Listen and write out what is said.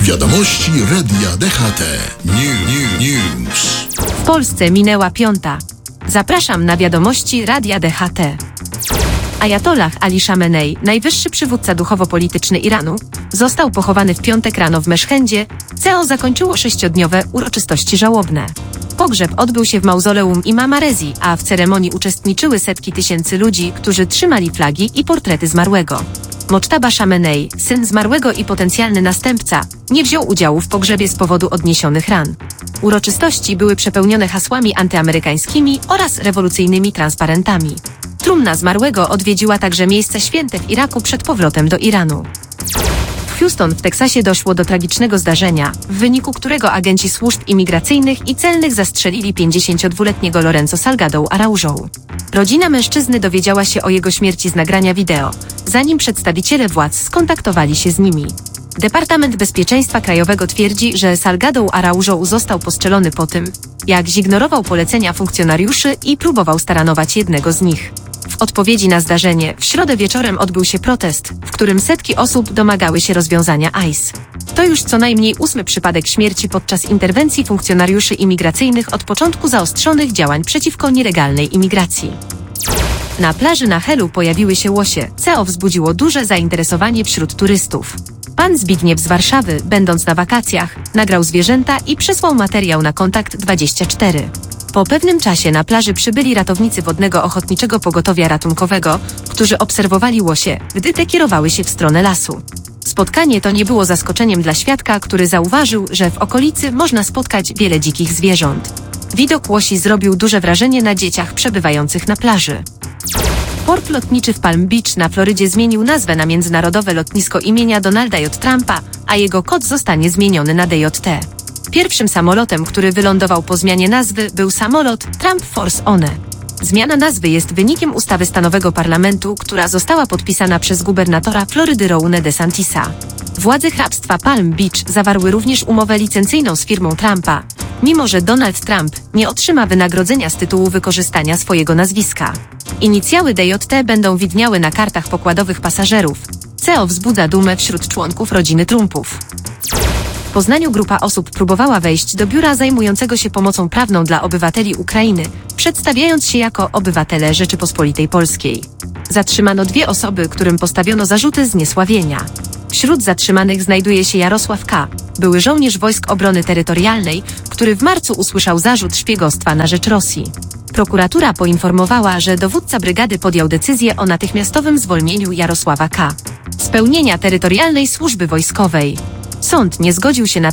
Wiadomości Radia DHT. News. W Polsce minęła 5. Zapraszam na wiadomości Radia DHT. Ajatollah Ali Khamenei, najwyższy przywódca duchowo-polityczny Iranu, został pochowany w piątek rano w Meszhendzie. CEO zakończyło 6-dniowe uroczystości żałobne. Pogrzeb odbył się w mauzoleum Imama Rezi, a w ceremonii uczestniczyły setki tysięcy ludzi, którzy trzymali flagi i portrety zmarłego. Mochtaba Khamenei, syn zmarłego i potencjalny następca, nie wziął udziału w pogrzebie z powodu odniesionych ran. Uroczystości były przepełnione hasłami antyamerykańskimi oraz rewolucyjnymi transparentami. Trumna zmarłego odwiedziła także miejsce święte w Iraku przed powrotem do Iranu. W Houston w Teksasie doszło do tragicznego zdarzenia, w wyniku którego agenci służb imigracyjnych i celnych zastrzelili 52-letniego Lorenzo Salgado Araújo. Rodzina mężczyzny dowiedziała się o jego śmierci z nagrania wideo, zanim przedstawiciele władz skontaktowali się z nimi. Departament Bezpieczeństwa Krajowego twierdzi, że Salgado Araújo został postrzelony po tym, jak zignorował polecenia funkcjonariuszy i próbował staranować jednego z nich. W odpowiedzi na zdarzenie w środę wieczorem odbył się protest, w którym setki osób domagały się rozwiązania ICE. To już co najmniej 8. przypadek śmierci podczas interwencji funkcjonariuszy imigracyjnych od początku zaostrzonych działań przeciwko nielegalnej imigracji. Na plaży na Helu pojawiły się łosie, co wzbudziło duże zainteresowanie wśród turystów. Pan Zbigniew z Warszawy, będąc na wakacjach, nagrał zwierzęta i przesłał materiał na Kontakt 24. Po pewnym czasie na plaży przybyli ratownicy Wodnego Ochotniczego Pogotowia Ratunkowego, którzy obserwowali łosie, gdy te kierowały się w stronę lasu. Spotkanie to nie było zaskoczeniem dla świadka, który zauważył, że w okolicy można spotkać wiele dzikich zwierząt. Widok łosi zrobił duże wrażenie na dzieciach przebywających na plaży. Port lotniczy w Palm Beach na Florydzie zmienił nazwę na Międzynarodowe Lotnisko imienia Donalda J. Trumpa, a jego kod zostanie zmieniony na DJT. Pierwszym samolotem, który wylądował po zmianie nazwy, był samolot Trump Force One. Zmiana nazwy jest wynikiem ustawy stanowego parlamentu, która została podpisana przez gubernatora Florydy Ron DeSantisa. Władze hrabstwa Palm Beach zawarły również umowę licencyjną z firmą Trumpa, mimo że Donald Trump nie otrzyma wynagrodzenia z tytułu wykorzystania swojego nazwiska. Inicjały DJT będą widniały na kartach pokładowych pasażerów, co wzbudza dumę wśród członków rodziny Trumpów. W Poznaniu grupa osób próbowała wejść do biura zajmującego się pomocą prawną dla obywateli Ukrainy, przedstawiając się jako obywatele Rzeczypospolitej Polskiej. Zatrzymano 2 osoby, którym postawiono zarzuty zniesławienia. Wśród zatrzymanych znajduje się Jarosław K., były żołnierz Wojsk Obrony Terytorialnej, który w marcu usłyszał zarzut szpiegostwa na rzecz Rosji. Prokuratura poinformowała, że dowódca brygady podjął decyzję o natychmiastowym zwolnieniu Jarosława K. z pełnienia terytorialnej służby wojskowej. Sąd nie zgodził się na